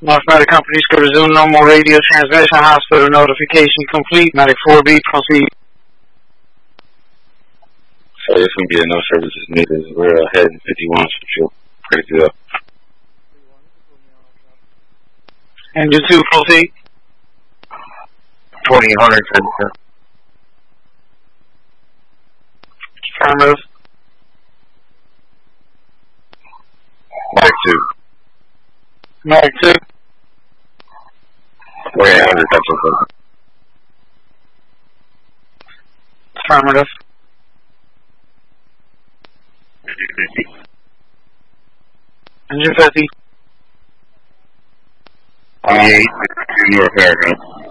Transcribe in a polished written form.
North Medic companies could resume normal radio transmission. Hospital notification complete. Medic 4B, proceed. So this will be no services needed. We're heading 51 Central. Pretty good. Engine 2, proceed. 2800 Central. Affirmative. Medic 2. Medic 2. 2800 Central. Affirmative. Engine 50. 28, New York Paragraph.